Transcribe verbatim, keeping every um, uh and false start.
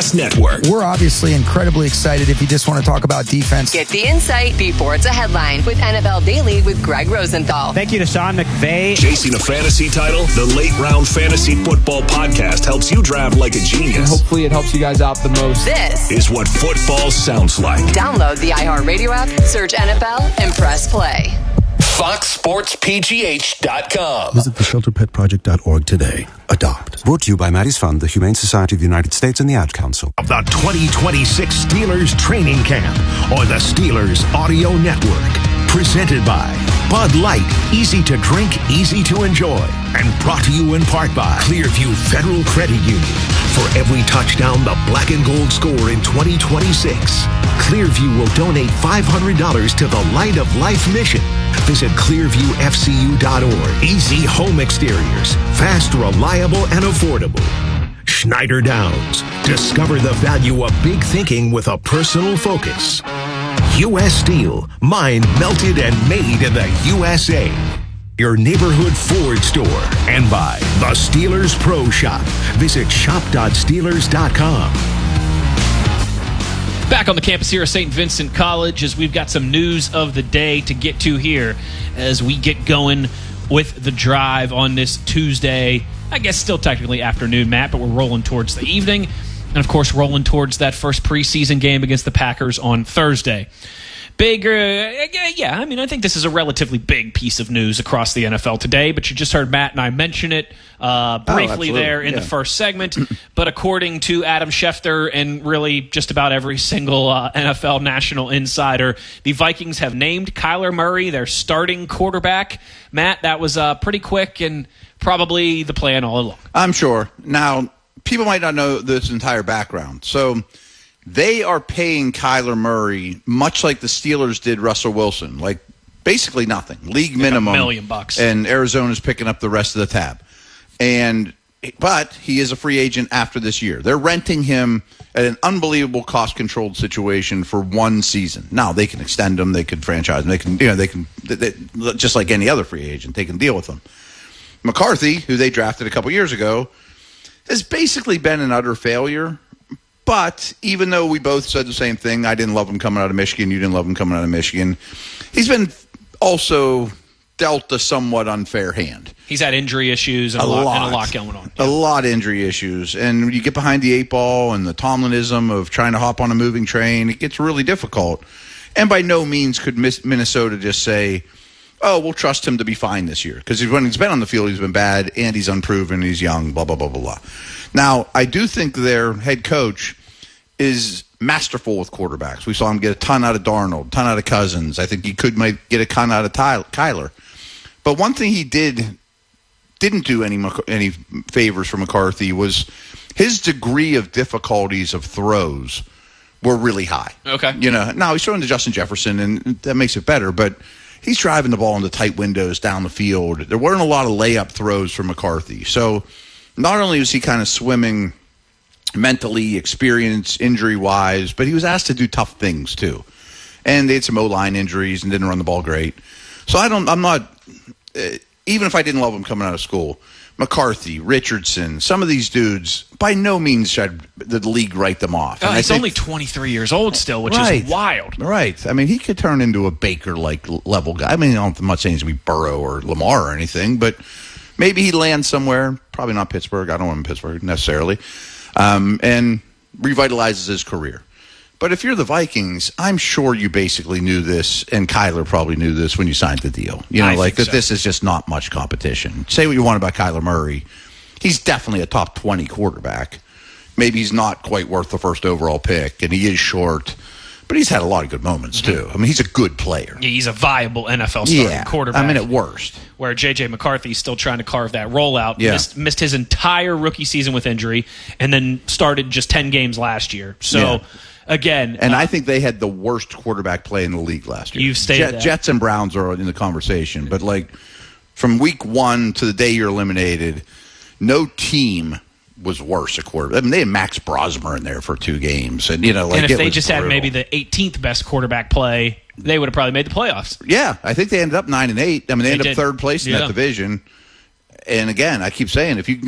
Podcast Network. We're obviously incredibly excited if you just want to talk about defense. Get the insight before it's a headline with N F L Daily with Greg Rosenthal. Thank you to Sean McVay. Chasing a fantasy title? The Late Round Fantasy Football Podcast helps you draft like a genius. And hopefully it helps you guys out the most. This is what football sounds like. Download the iHeartRadio app, search N F L, and press play. Fox Sports P G H dot com. Visit the shelter pet project dot org today. Adopt. Brought to you by Maddie's Fund, the Humane Society of the United States, and the Ad Council. The twenty twenty-six Steelers Training Camp on the Steelers Audio Network. Presented by Bud Light. Easy to drink, easy to enjoy. And brought to you in part by Clearview Federal Credit Union. For every touchdown the black and gold score in twenty twenty-six, Clearview will donate five hundred dollars to the Light of Life mission. Visit clearview f c u dot org. Easy home exteriors. Fast, reliable, and affordable. Schneider Downs. Discover the value of big thinking with a personal focus. U S Steel. Mined, melted, and made in the U S A. Your neighborhood Ford store. And by the Steelers Pro Shop. Visit shop dot steelers dot com. Back on the campus here at Saint Vincent College as we've got some news of the day to get to here as we get going with the drive on this Tuesday. I guess still technically afternoon, Matt, but we're rolling towards the evening. And, of course, rolling towards that first preseason game against the Packers on Thursday. Big, uh, yeah, I mean, I think this is a relatively big piece of news across the N F L today, but you just heard Matt and I mention it uh, briefly oh, there in yeah. the first segment. But according to Adam Schefter and really just about every single uh, N F L national insider, the Vikings have named Kyler Murray their starting quarterback. Matt, that was uh, pretty quick and probably the plan all along. I'm sure. Now, people might not know this entire background. So they are paying Kyler Murray much like the Steelers did Russell Wilson, like basically nothing, league like minimum, a million bucks, and Arizona's picking up the rest of the tab. And but he is a free agent after this year. They're renting him at an unbelievable cost-controlled situation for one season. Now they can extend him, they can franchise him, they can, you know, they can they, they, just like any other free agent, they can deal with him. McCarthy, who they drafted a couple years ago, has basically been an utter failure. But even though we both said the same thing, I didn't love him coming out of Michigan, you didn't love him coming out of Michigan, he's been also dealt a somewhat unfair hand. He's had injury issues and a, a, lot, lot, and a lot going on. Yeah. A lot of injury issues. And when you get behind the eight ball and the Tomlinism of trying to hop on a moving train, it gets really difficult. And by no means could Minnesota just say, oh, we'll trust him to be fine this year. Because when he's been on the field, he's been bad, and he's unproven, he's young, blah, blah, blah, blah, blah. Now, I do think their head coach is masterful with quarterbacks. We saw him get a ton out of Darnold, a ton out of Cousins. I think he could might get a ton out of Ty- Kyler. But one thing he did, didn't do any any favors for McCarthy was his degree of difficulties of throws were really high. Okay. You know, now he's throwing to Justin Jefferson, and that makes it better, but he's driving the ball into tight windows down the field. There weren't a lot of layup throws for McCarthy. So not only was he kind of swimming mentally, experience, injury-wise, but he was asked to do tough things too. And they had some O-line injuries and didn't run the ball great. So I don't, I'm not, uh, even if I didn't love him coming out of school, McCarthy, Richardson, some of these dudes, by no means should the league write them off. Oh, he's only twenty-three years old still, which right, is wild. Right. I mean, he could turn into a Baker-like level guy. I mean, I'm not saying he's going to be Burrow or Lamar or anything, but maybe he lands somewhere, probably not Pittsburgh. I don't want him in Pittsburgh necessarily, um, and revitalizes his career. But if you're the Vikings, I'm sure you basically knew this, and Kyler probably knew this when you signed the deal. You know, I like that so. This is just not much competition. Say what you want about Kyler Murray. He's definitely a top twenty quarterback. Maybe he's not quite worth the first overall pick, and he is short, but he's had a lot of good moments, too. Mm-hmm. I mean, he's a good player. Yeah, he's a viable N F L starting yeah, quarterback. I mean, at worst. Where J J. McCarthy's still trying to carve that role out. Yeah. Missed, missed his entire rookie season with injury, and then started just ten games last year. So... Yeah. Again, and uh, I think they had the worst quarterback play in the league last year. You've stated Jet, that. Jets and Browns are in the conversation, but like from week one to the day you're eliminated, no team was worse at quarterback. I mean, they had Max Brosmer in there for two games, and you know, like and if it they was just brutal. had maybe the eighteenth best quarterback play, they would have probably made the playoffs. Yeah, I think they ended up nine and eight. I mean, they, they ended did. up third place in yeah. that division. And again, I keep saying if you